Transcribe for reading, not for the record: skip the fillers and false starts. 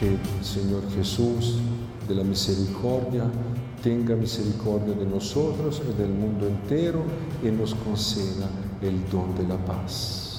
que el Señor Jesús de la misericordia tenga misericordia de nosotros y del mundo entero y nos conceda el don de la paz.